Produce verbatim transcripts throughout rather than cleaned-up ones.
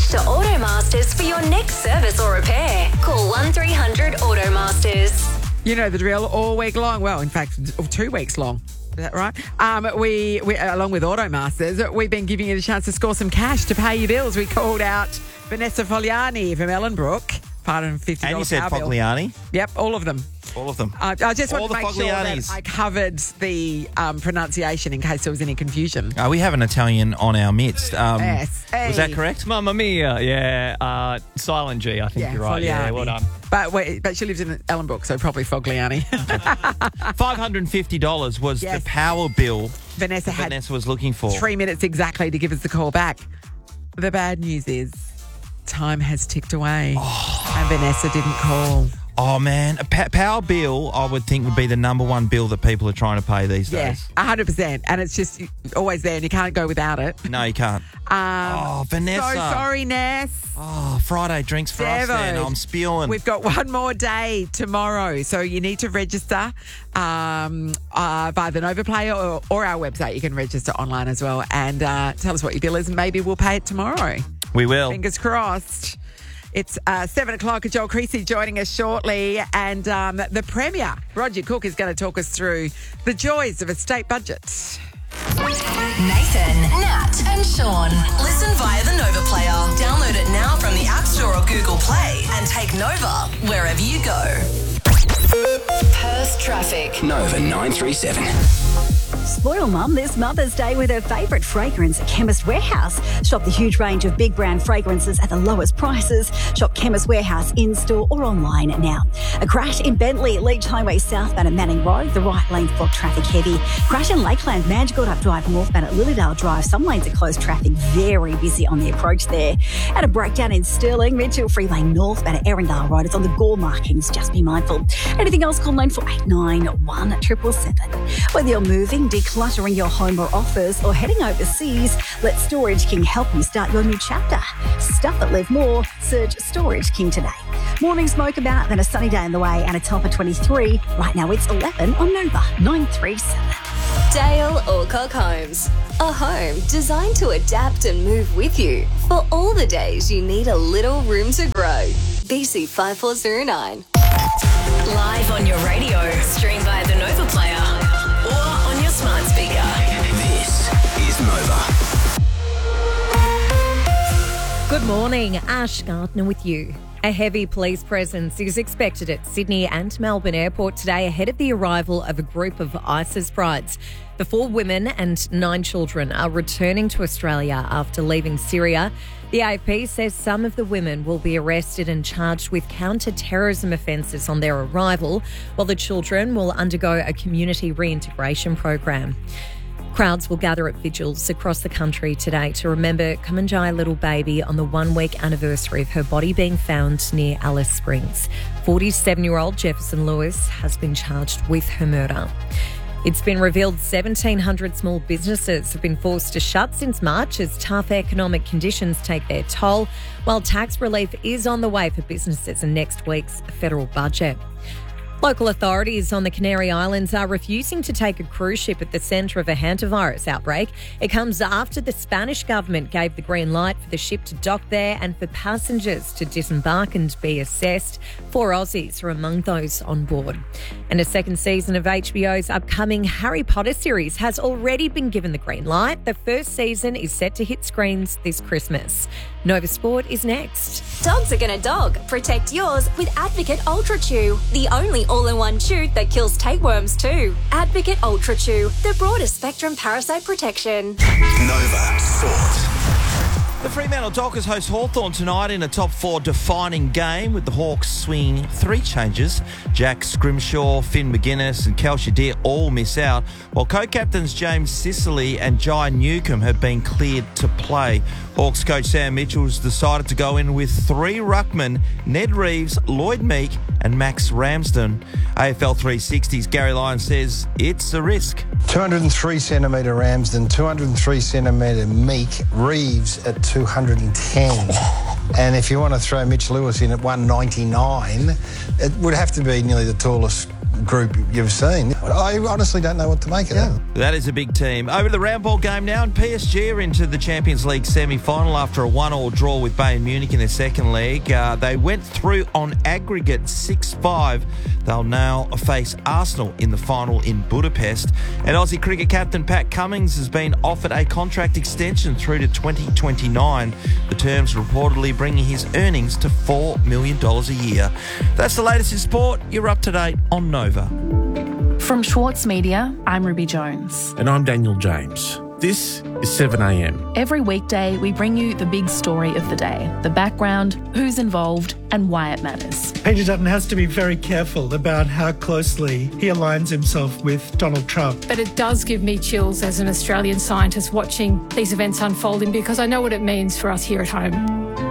cash to Automasters for your next service or repair. Call one three hundred Automasters. You know the drill all week long. Well, in fact, two weeks long. Is that right? Um, we, we, along with Automasters, we've been giving you the chance to score some cash to pay your bills. We called out Vanessa Fogliani from Ellenbrook, five hundred fifty dollars. And you said Fogliani? Yep, all of them. All of them. Uh, I just all want to make sure that I covered the um, pronunciation in case there was any confusion. Uh, we have an Italian on our midst. Um, yes. Hey. Was that correct? Mamma mia, yeah. Uh, silent G, I think Yeah, you're right. Fogliani. Yeah, well done. But wait, but she lives in Ellenbrook, so probably Fogliani. five hundred fifty dollars was Yes. the power bill Vanessa had Vanessa was looking for. three minutes exactly to give us the call back. The bad news is time has ticked away and Vanessa didn't call. Oh, man. A pa- power bill, I would think, would be the number one bill that people are trying to pay these Yeah, days. one hundred percent. And it's just always there and you can't go without it. No, you can't. Um, Oh, Vanessa. So sorry, Ness. Oh, Friday drinks for us Devo. then. I'm spewing. We've got one more day tomorrow, so you need to register um, uh, via the Nova Player or, or our website. You can register online as well and uh, tell us what your bill is and maybe we'll pay it tomorrow. We will. Fingers crossed. It's uh, seven o'clock. Joel Creasy joining us shortly. And um, the Premier, Roger Cook, is going to talk us through the joys of a state budget. Nathan, Nat, and Sean. Listen via the Nova Player. Download it now from the App Store or Google Play and take Nova wherever you go. Perth traffic. Nova nine three seven. Spoil Mum this Mother's Day with her favourite fragrance at Chemist Warehouse. Shop the huge range of big brand fragrances at the lowest prices. Shop Chemist Warehouse in-store or online now. A crash in Bentley, Leach Highway southbound at Manning Road. The right lane blocked, traffic heavy. Crash in Lakeland, Manjigold Drive northbound at Lilydale Drive. Some lanes are closed, traffic very busy on the approach there. And a breakdown in Stirling, Midfield Freeway northbound at Erindale Road. It's on the Gore markings, just be mindful. Anything else, call nine four eight nine one seven seven seven. Whether you're moving, decluttering your home or office, or heading overseas, let Storage King help you start your new chapter. Stuff that live more. Search Storage King today. Morning smoke about, then a sunny day in the way and a top of twenty-three. Right now it's eleven on Nova nine three seven. Dale Alcock Homes. A home designed to adapt and move with you for all the days you need a little room to grow. B C five four zero nine. Live on your radio. Stream via the Nova Player or on your smart speaker. This is Nova. Good morning, Ash Gardner with you. A heavy police presence is expected at Sydney and Melbourne Airport today ahead of the arrival of a group of ISIS brides. The four women and nine children are returning to Australia after leaving Syria. The A F P says some of the women will be arrested and charged with counter-terrorism offences on their arrival, while the children will undergo a community reintegration program. Crowds will gather at vigils across the country today to remember Kumanjai Little Baby on the one-week anniversary of her body being found near Alice Springs. forty-seven-year-old Jefferson Lewis has been charged with her murder. It's been revealed seventeen hundred small businesses have been forced to shut since March as tough economic conditions take their toll, while tax relief is on the way for businesses in next week's federal budget. Local authorities on the Canary Islands are refusing to take a cruise ship at the centre of a hantavirus outbreak. It comes after the Spanish government gave the green light for the ship to dock there and for passengers to disembark and be assessed. Four Aussies are among those on board. And a second season of H B O's upcoming Harry Potter series has already been given the green light. The first season is set to hit screens this Christmas. Nova Sport is next. Dogs are gonna dog. Protect yours with Advocate Ultra Chew, the only all-in-one chew that kills tapeworms too. Advocate Ultra Chew, the broadest spectrum parasite protection. Nova Sport. The Fremantle Dockers host Hawthorn tonight in a top four defining game with the Hawks swinging three changes. Jack Scrimshaw, Finn McGuinness and Kel Shadir all miss out, while co-captains James Sicily and Jai Newcomb have been cleared to play. Hawks coach Sam Mitchell's decided to go in with three ruckmen, Ned Reeves, Lloyd Meek and Max Ramsden. A F L three sixty's Gary Lyons says it's a risk. two hundred three centimetre Ramsden, two hundred three centimetre Meek, Reeves at two hundred ten. And if you want to throw Mitch Lewis in at one ninety-nine, it would have to be nearly the tallest group you've seen. I honestly don't know what to make of that. That is a big team. Over to the round ball game now, and P S G are into the Champions League semi-final after a one-all draw with Bayern Munich in their second leg. Uh, they went through on aggregate six five. They'll now face Arsenal in the final in Budapest. And Aussie cricket captain Pat Cummins has been offered a contract extension through to twenty twenty-nine. The terms reportedly bringing his earnings to four million dollars a year. That's the latest in sport. You're up to date on Nova. From Schwartz Media, I'm Ruby Jones. And I'm Daniel James. This is seven a m. Every weekday, we bring you the big story of the day, the background, who's involved, and why it matters. Peter Dutton has to be very careful about how closely he aligns himself with Donald Trump. But it does give me chills as an Australian scientist watching these events unfolding, because I know what it means for us here at home.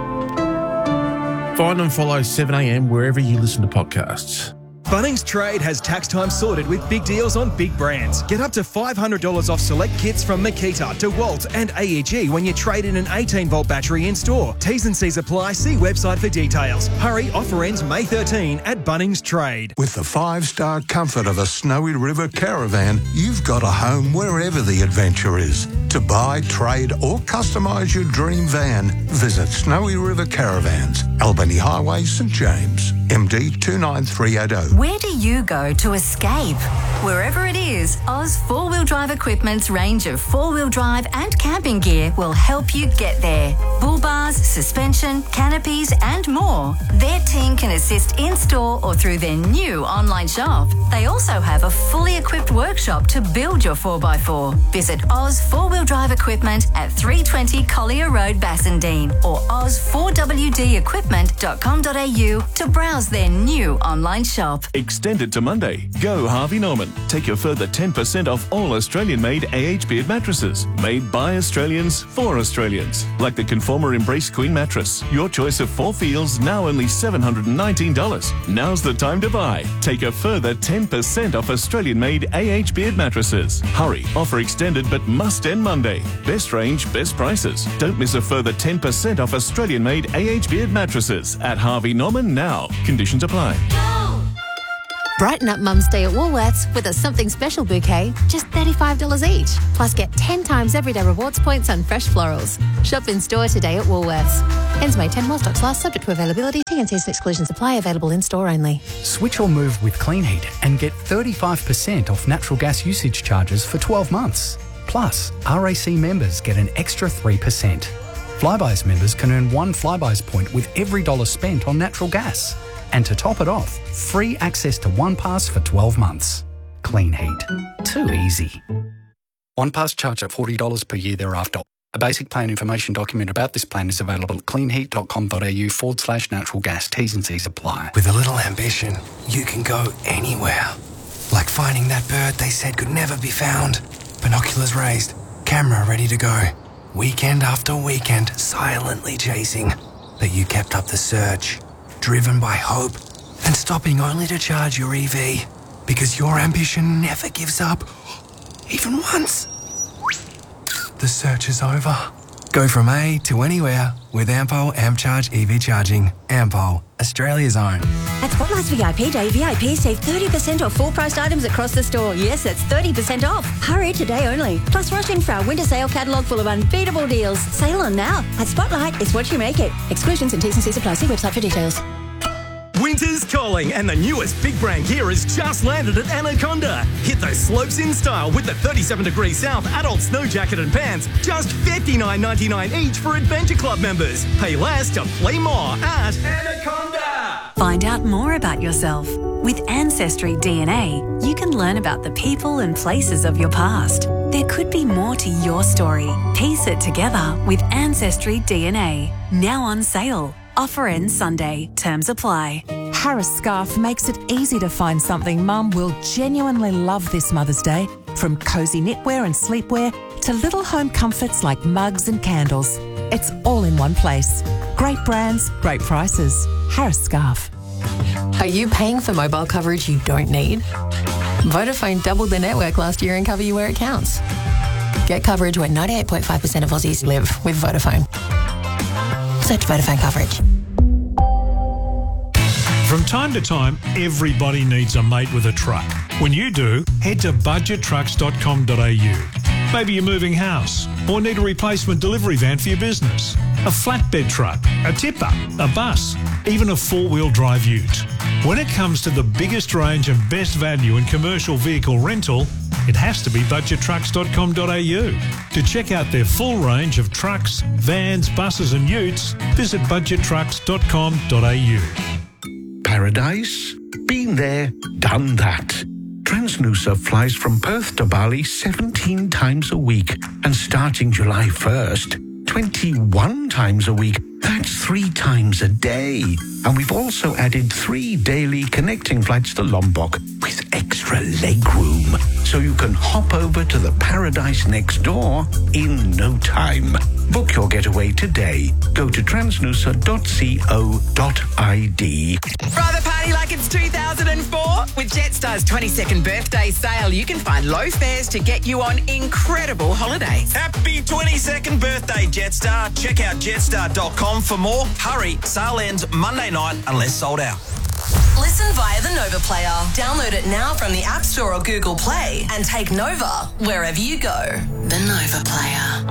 Find and follow seven a m wherever you listen to podcasts. Bunnings Trade has tax time sorted with big deals on big brands. Get up to five hundred dollars off select kits from Makita, DeWalt and A E G when you trade in an eighteen volt battery in store. T's and C's apply. See website for details. Hurry, offer ends May thirteenth at Bunnings Trade. With the five-star comfort of a Snowy River caravan, you've got a home wherever the adventure is. To buy, trade or customise your dream van, visit Snowy River Caravans, Albany Highway, St James, M D two nine three eight zero. Where do you go to escape? Wherever it is, Oz Four-Wheel Drive Equipment's range of four-wheel drive and camping gear will help you get there. Bull bars, suspension, canopies and more. Their team can assist in-store or through their new online shop. They also have a fully equipped workshop to build your four by four. Visit Oz Four-Wheel Drive Equipment at three twenty Collier Road, Bassendean, or oz four w d equipment dot com dot a u to browse their new online shop. Extended to Monday. Go Harvey Norman. Take a further ten percent off all Australian-made A H Beard mattresses. Made by Australians for Australians. Like the Conformer Embrace Queen mattress. Your choice of four feels, now only seven hundred nineteen dollars. Now's the time to buy. Take a further ten percent off Australian-made A H Beard mattresses. Hurry. Offer extended but must end Monday. Best range, best prices. Don't miss a further ten percent off Australian-made A H Beard mattresses at Harvey Norman now. Conditions apply. Brighten up Mum's Day at Woolworths with a something special bouquet, just thirty-five dollars each. Plus get ten times everyday rewards points on fresh florals. Shop in store today at Woolworths. Ends May tenth while stocks last, subject to availability. T and C's and exclusions apply. Available in store only. Switch or move with Clean Heat and get thirty-five percent off natural gas usage charges for twelve months. Plus, R A C members get an extra three percent. Flybuys members can earn one Flybuys point with every dollar spent on natural gas. And to top it off, free access to OnePass for twelve months. Clean Heat. Too easy. OnePass charge at forty dollars per year thereafter. A basic plan information document about this plan is available at cleanheat dot com dot a u forward slash natural gas. T's and C's apply. With a little ambition, you can go anywhere. Like finding that bird they said could never be found. Binoculars raised, camera ready to go. Weekend after weekend, silently chasing. But you kept up the search. Driven by hope and stopping only to charge your E V because your ambition never gives up, even once. The search is over. Go from A to anywhere with Ampol AmpCharge E V charging. Ampol, Australia's own. At Spotlight's V I P Day, V I Ps save thirty percent off full-priced items across the store. Yes, that's thirty percent off. Hurry today only. Plus, rush in for our winter sale catalogue full of unbeatable deals. Sail on now. At Spotlight, it's what you make it. Exclusions and T's and C's apply. See website for details. Winter's calling, and the newest big brand gear has just landed at Anaconda. Hit those slopes in style with the thirty-seven degrees South adult snow jacket and pants, just fifty-nine ninety-nine each for Adventure Club members. Pay less to play more at Anaconda. Find out more about yourself. With Ancestry D N A, you can learn about the people and places of your past. There could be more to your story. Piece it together with Ancestry D N A. Now on sale. Offer ends Sunday. Terms apply. Harris Scarf makes it easy to find something Mum will genuinely love this Mother's Day. From cosy knitwear and sleepwear to little home comforts like mugs and candles. It's all in one place. Great brands, great prices. Harris Scarf. Are you paying for mobile coverage you don't need? Vodafone doubled their network last year and cover you where it counts. Get coverage where ninety-eight point five percent of Aussies live with Vodafone. Search Vodafone coverage. From time to time, everybody needs a mate with a truck. When you do, head to budget trucks dot com dot a u. Maybe you're moving house or need a replacement delivery van for your business, a flatbed truck, a tipper, a bus, even a four-wheel drive ute. When it comes to the biggest range and best value in commercial vehicle rental, it has to be budget trucks dot com dot a u. To check out their full range of trucks, vans, buses and utes, visit budget trucks dot com dot a u. Paradise? Been there, done that. Transnusa flies from Perth to Bali seventeen times a week, and starting July first, twenty-one times a week. That's three times a day. And we've also added three daily connecting flights to Lombok with extra leg room, so you can hop over to the paradise next door in no time. Book your getaway today. Go to transnusa dot co dot I D. Rather party like it's two thousand four? With Jetstar's twenty-second birthday sale, you can find low fares to get you on incredible holidays. Happy twenty-second birthday, Jetstar. Check out jetstar dot com for more. Hurry, sale ends Monday night unless sold out. Listen via the Nova Player. Download it now from the App Store or Google Play and take Nova wherever you go. The Nova Player.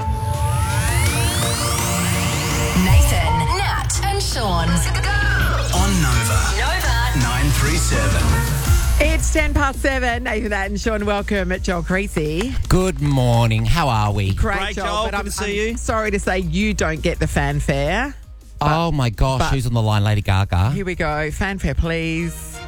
Nathan, Nat and Sean. On Nova. Nova. nine three seven. It's ten past seven. Nathan, Nat and Sean, welcome at Joel Creasy. Good morning. How are we? Great, Great, Joel, Joel. but Good I'm, to see I'm you. sorry to say you don't get the fanfare. Oh, my gosh. but- Who's on the line? Lady Gaga. Here we go. Fanfare, please.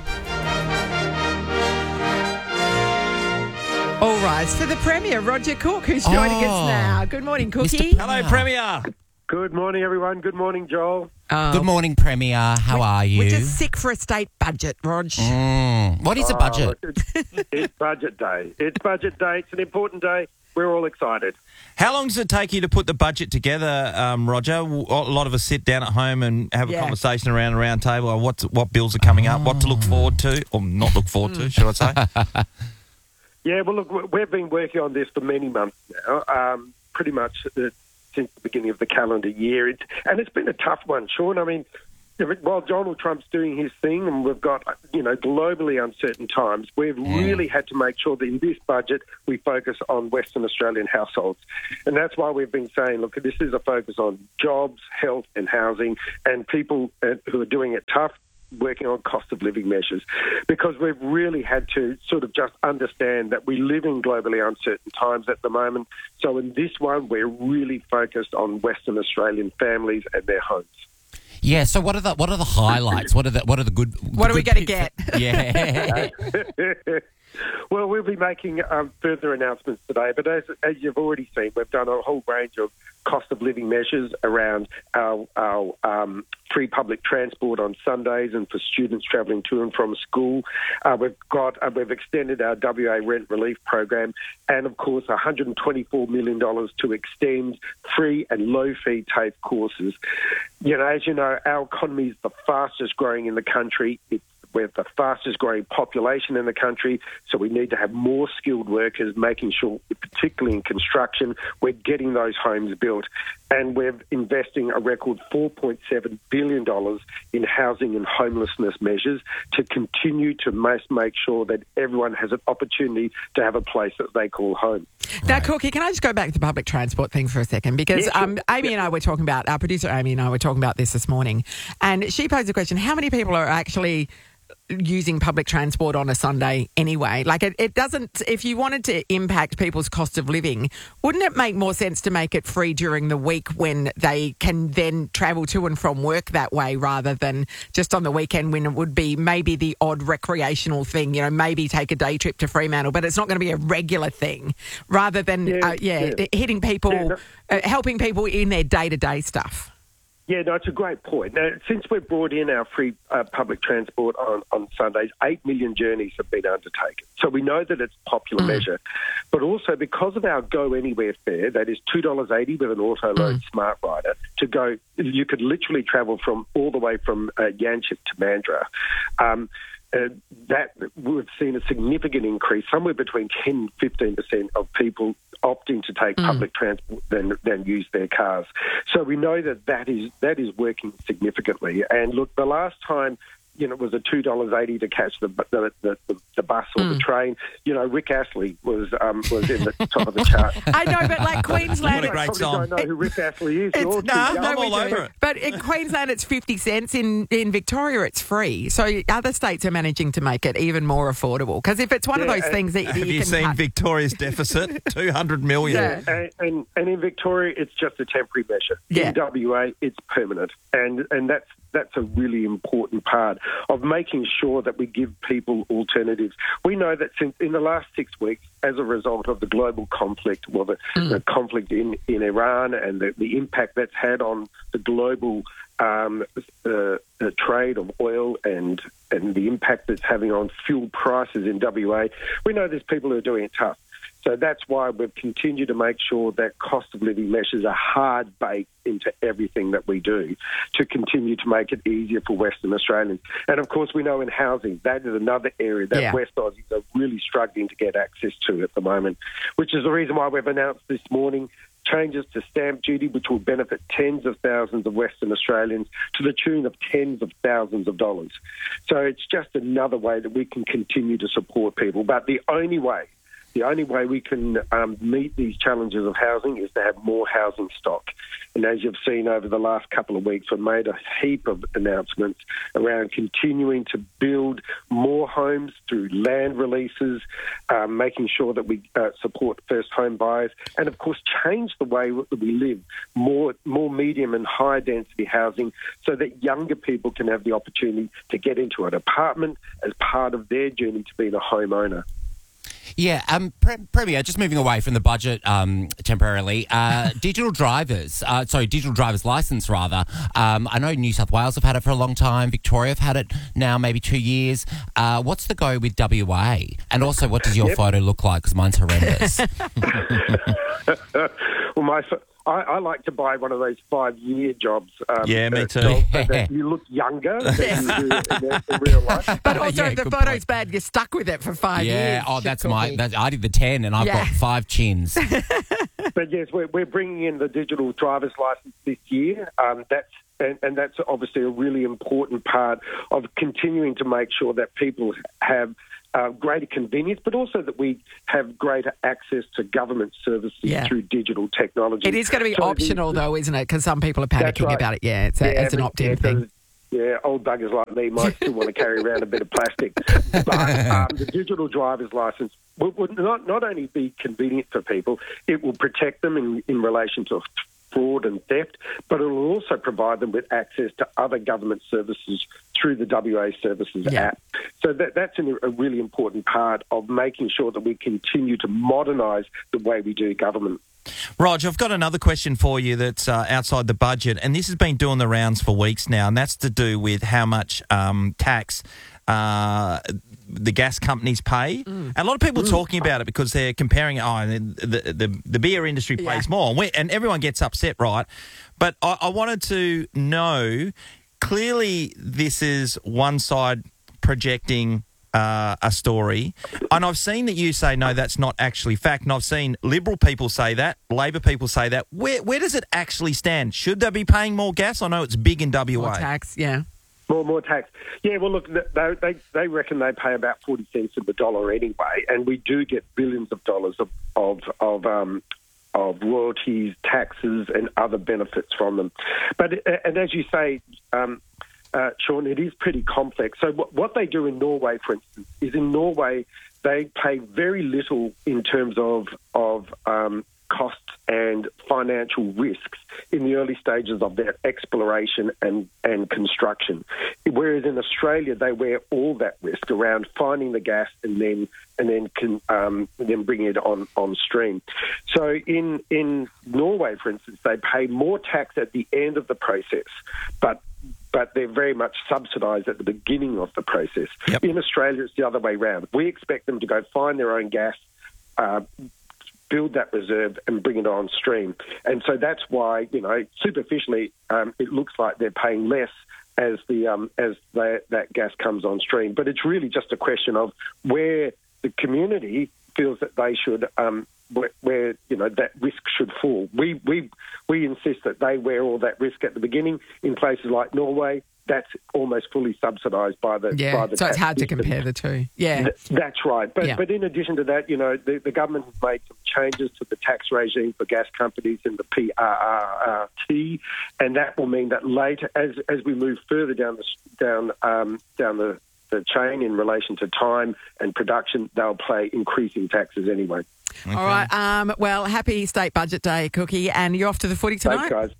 All right, for the Premier, Roger Cook, who's joining Oh. us now. Good morning, Cookie. Mister Hello, Premier. Good morning, everyone. Good morning, Joel. Oh, Good morning, Premier. How are you? We're just sick for a state budget, Rog. Mm. What is a Oh, budget? look, it's, it's budget day. It's budget day. It's an important day. We're all excited. How long does it take you to put the budget together, um, Roger? A lot of us sit down at home and have a Yeah. conversation around a round table on what what bills are coming up, what to look forward to, or not look forward to, should I say? Yeah, well, look, we- we've been working on this for many months now, um, pretty much uh, since the beginning of the calendar year. It, and it's been a tough one, Sean. I mean, while Donald Trump's doing his thing and we've got, you know, globally uncertain times, we've really had to make sure that in this budget we focus on Western Australian households. And that's why we've been saying, look, this is a focus on jobs, health and housing, and people uh, who are doing it tough, working on cost of living measures, because we've really had to sort of just understand that we live in globally uncertain times at the moment. So in this one, we're really focused on Western Australian families and their homes. Yeah, so what are the what are the highlights? What are the what are the good What are we going to get? Yeah. Well, we'll be making um, further announcements today, but as, as you've already seen, we've done a whole range of cost of living measures around our, our um, free public transport on Sundays and for students travelling to and from school. Uh, we've got uh, we've extended our W A rent relief program, and of course, one hundred twenty-four million dollars to extend free and low fee TAFE courses. You know, as you know, our economy is the fastest growing in the country. It's We're the fastest growing population in the country, so we need to have more skilled workers, making sure, particularly in construction, we're getting those homes built. And we're investing a record four point seven billion dollars in housing and homelessness measures to continue to most make sure that everyone has an opportunity to have a place that they call home. Now, Cookie, can I just go back to the public transport thing for a second? Because Yeah, sure. um, Amy and I were talking about, our producer Amy and I were talking about this this morning, and she posed a question, how many people are actually using public transport on a Sunday anyway? Like, it, it doesn't, if you wanted to impact people's cost of living, wouldn't it make more sense to make it free during the week when they can then travel to and from work that way, rather than just on the weekend when it would be maybe the odd recreational thing, you know, maybe take a day trip to Fremantle, but it's not going to be a regular thing, rather than, yeah, uh, yeah, yeah. hitting people, Yeah, no. uh, helping people in their day-to-day stuff. Yeah, no, it's a great point. Now, since we've brought in our free uh, public transport on, on Sundays, eight million journeys have been undertaken. So we know that it's a popular mm. measure. But also because of our Go Anywhere fare, that is two dollars eighty with an auto-load mm. smart rider, to go, you could literally travel from all the way from uh, Yanchep to Mandurah. Um, Uh, that we've seen a significant increase, somewhere between ten and fifteen percent of people opting to take mm. public transport than, than use their cars. So we know that that is, that is working significantly. And look, the last time you know, it was a two dollars eighty to catch the the, the, the, the bus or Mm. the train. You know, Rick Astley was um, was in the top of the chart. I know, but like Queensland, You probably don't know who Rick Astley is. It's, You're too no, young. no, we do. But in Queensland, it's fifty cents. In, in Victoria, it's free. So other states are managing to make it even more affordable. Because if it's one of Yeah, those and- things that Have you, you can seen cut- Victoria's deficit? two hundred million. Yeah, and, and and in Victoria, it's just a temporary measure. Yeah. In W A, it's permanent, and and that's that's a really important part of making sure that we give people alternatives. We know that since in the last six weeks, as a result of the global conflict, well, the, the conflict in, in Iran and the, the impact that's had on the global um, uh, uh, trade of oil and and the impact that's having on fuel prices in W A, we know there's people who are doing it tough. So that's why we've continued to make sure that cost of living measures are hard baked into everything that we do to continue to make it easier for Western Australians. And of course, we know in housing, that is another area that Yeah. West Aussies are really struggling to get access to at the moment, which is the reason why we've announced this morning changes to stamp duty, which will benefit tens of thousands of Western Australians to the tune of tens of thousands of dollars. So it's just another way that we can continue to support people. But the only way The only way we can um, meet these challenges of housing is to have more housing stock. And as you've seen over the last couple of weeks, we've made a heap of announcements around continuing to build more homes through land releases, um, making sure that we uh, support first home buyers, and of course change the way that we live, more, more medium and high density housing so that younger people can have the opportunity to get into an apartment as part of their journey to being a homeowner. Yeah, um, Pre- Premier, just moving away from the budget um, temporarily, uh, digital drivers, uh, sorry, digital driver's license rather. Um, I know New South Wales have had it for a long time. Victoria have had it now maybe two years. Uh, what's the go with W A? And also, what does your Yep. photo look like? Because mine's horrendous. Well, my I, I like to buy one of those five-year jobs. Um, Yeah, me uh, too. jobs so that you look younger than you do in, in real life. But also, Yeah, if the good photo's point. bad, you're stuck with it for five yeah, years. oh, that's Could my, be. that, I did the ten and I've Yeah. got five chins. But yes, we're, we're bringing in the digital driver's license this year. Um, that's and, and that's obviously a really important part of continuing to make sure that people have uh, greater convenience, but also that we have greater access to government services Yeah. through digital technology. It is going to be So the- optional, though, isn't it? Because some people are That's panicking right. about it. Yeah, it's, a, Yeah, it's an but- opt-in yeah, thing. 'cause, Yeah, old buggers like me might still want to carry around a bit of plastic. But um, the digital driver's license will, will not, not only be convenient for people, it will protect them in, in relation to fraud and theft, but it will also provide them with access to other government services through the W A Services Yeah. app. So that, that's an, a really important part of making sure that we continue to modernise the way we do government. Rog, I've got another question for you that's uh, outside the budget, and this has been doing the rounds for weeks now, and that's to do with how much um, tax uh, the gas companies pay. And a lot of people are talking about it because they're comparing it, oh, the, the, the beer industry pays Yeah. more, and, we, and everyone gets upset, right? But I, I wanted to know, clearly this is one side projecting Uh, a story, and I've seen that you say no, that's not actually fact, and I've seen Liberal people say that, Labor people say that. Where where does it actually stand? Should they be paying more gas? I know it's big in W A. More tax, yeah. More, more tax. Yeah, well, look, they, they, they reckon they pay about forty cents of the dollar anyway, and we do get billions of dollars of of of, um, of royalties, taxes, and other benefits from them. But and as you say, um, uh, Sean, it is pretty complex. So what, what they do in Norway, for instance, is in Norway they pay very little in terms of of um, costs and financial risks in the early stages of their exploration and, and construction. Whereas in Australia, they wear all that risk around finding the gas and then and then can um, then bring it on, on stream. So in in Norway, for instance, they pay more tax at the end of the process, but but they're very much subsidised at the beginning of the process. Yep. In Australia, it's the other way around. We expect them to go find their own gas, uh, build that reserve and bring it on stream. And so that's why, you know, superficially, um, it looks like they're paying less as the um, as the, that gas comes on stream. But it's really just a question of where the community feels that they should, um, where, where, you know, that risk should fall. We, we, we insist that they wear all that risk at the beginning. In places like Norway, that's almost fully subsidised by the Yeah, by the so it's tax hard to system. compare the two. Yeah. Th- That's right. But Yeah. but in addition to that, you know, the, the government has made some changes to the tax regime for gas companies in the P R R T, and that will mean that later, as as we move further down the down um, down the, the chain in relation to time and production, they'll pay increasing taxes anyway. All right. Um, well, happy State Budget Day, Cookie, and you're off to the footy tonight? Thanks, guys.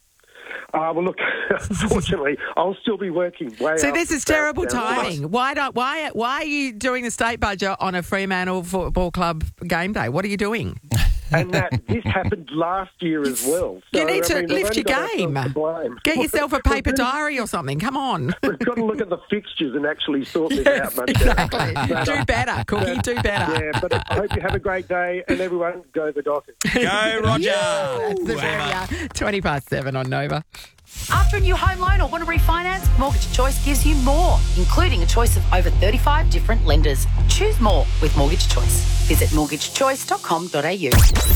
Uh, well, look, unfortunately, I'll still be working way So up, this is down- terrible down- timing. Why don't why why are you doing the state budget on a Fremantle Football Club game day? What are you doing? And that this happened last year as well. So, you need to I mean, they've lift only your got game. ourselves to blame. Get yourself a We've paper really- diary or something. Come on. We've got to look at the fixtures and actually sort this Yes, out much exactly. better. Do better, Cookie, do better. Yeah, but I hope you have a great day, and everyone go the Dockers. Go, Roger. That's the very, uh, twenty past seven on Nova. After a new home loan or want to refinance, Mortgage Choice gives you more, including a choice of over thirty-five different lenders. Choose more with Mortgage Choice. Visit mortgage choice dot com dot a u.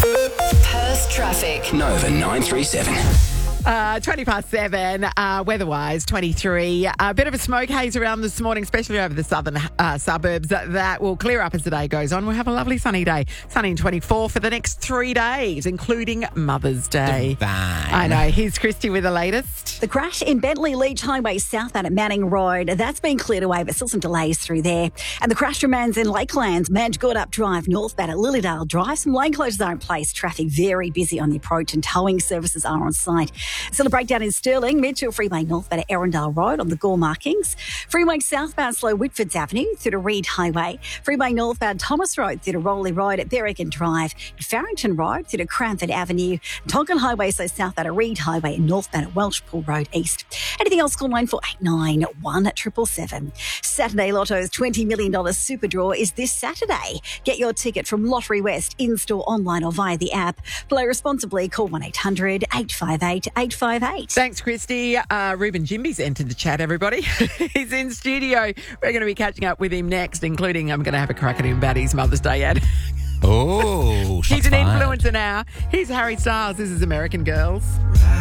Perth traffic. Nova nine three seven. Uh, twenty past seven, uh, weather-wise, twenty-three. A uh, bit of a smoke haze around this morning, especially over the southern uh, suburbs. That, that will clear up as the day goes on. We'll have a lovely sunny day. Sunny and twenty-four for the next three days, including Mother's Day. Divine. I know. Here's Christy with the latest. The crash in Bentley Leach Highway southbound at Manning Road, that's been cleared away, but still some delays through there. And the crash remains in Lakelands, Madge Gordup Drive, northbound at Lilydale Drive. Some lane closures are in place. Traffic very busy on the approach and towing services are on site. Still a breakdown in Stirling, Mitchell Freeway northbound at Erindale Road on the Gore markings. Freeway southbound slow Whitfords Avenue through to Reed Highway. Freeway northbound Thomas Road through to Rowley Road at Berrigan Drive. Farrington Road through to Cranford Avenue. Tonkin Highway so southbound at Reed Highway and northbound at Welshpool Road East. Anything else, call nine four eight nine, one seven seven seven. Saturday Lotto's twenty million dollars super draw is this Saturday. Get your ticket from Lottery West, in-store, online or via the app. Play responsibly. Call one eight hundred eight five eight eight five eight. Thanks, Christy. Uh, Ruben Jimby's entered the chat, everybody. He's in studio. We're going to be catching up with him next, including I'm going to have a crack at him about his Mother's Day ad. Oh, He's an shots fired. influencer now. He's Harry Styles. This is American Girls.